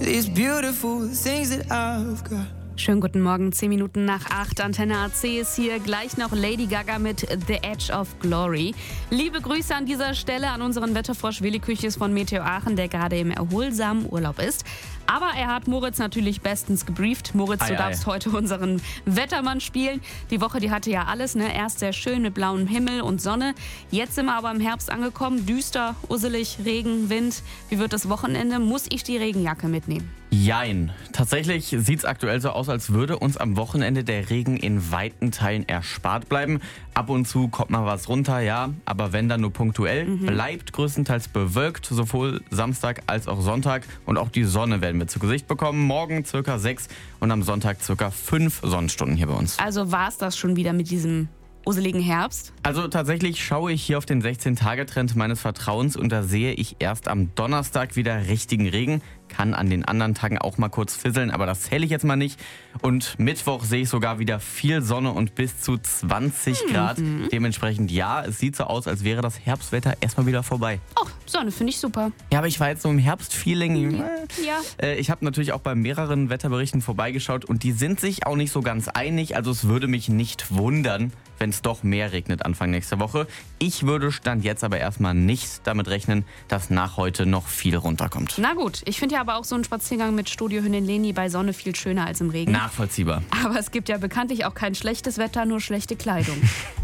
these beautiful things that I've got. Schönen guten Morgen, 10 Minuten nach 8. Antenne AC ist hier. Gleich noch Lady Gaga mit The Edge of Glory. Liebe Grüße an dieser Stelle an unseren Wetterfrosch Willi Küchis von Meteo Aachen, der gerade im erholsamen Urlaub ist. Aber er hat Moritz natürlich bestens gebrieft. Moritz, du darfst heute unseren Wettermann spielen. Die Woche, die hatte ja alles, ne? Erst sehr schön mit blauem Himmel und Sonne. Jetzt sind wir aber im Herbst angekommen. Düster, usselig, Regen, Wind. Wie wird das Wochenende? Muss ich die Regenjacke mitnehmen? Jein. Tatsächlich sieht es aktuell so aus, als würde uns am Wochenende der Regen in weiten Teilen erspart bleiben. Ab und zu kommt mal was runter, ja, aber wenn dann nur punktuell. Bleibt größtenteils bewölkt, sowohl Samstag als auch Sonntag. Und auch die Sonne werden wir zu Gesicht bekommen. Morgen circa 6 und am Sonntag circa 5 Sonnenstunden hier bei uns. Also war es das schon wieder mit diesem usseligen Herbst? Also tatsächlich schaue ich hier auf den 16-Tage-Trend meines Vertrauens und da sehe ich erst am Donnerstag wieder richtigen Regen. Kann an den anderen Tagen auch mal kurz fisseln, aber das zähle ich jetzt mal nicht. Und Mittwoch sehe ich sogar wieder viel Sonne und bis zu 20 Grad. Dementsprechend ja, es sieht so aus, als wäre das Herbstwetter erstmal wieder vorbei. Ach, Sonne finde ich super. Ja, aber ich war jetzt so im Herbstfeeling. Ja. Ich habe natürlich auch bei mehreren Wetterberichten vorbeigeschaut und die sind sich auch nicht so ganz einig. Also es würde mich nicht wundern, wenn es doch mehr regnet Anfang nächster Woche. Ich würde Stand jetzt aber erstmal nicht damit rechnen, dass nach heute noch viel runterkommt. Na gut, ich finde ja aber auch so einen Spaziergang mit Studiohündin Leni bei Sonne viel schöner als im Regen. Nachvollziehbar. Aber es gibt ja bekanntlich auch kein schlechtes Wetter, nur schlechte Kleidung.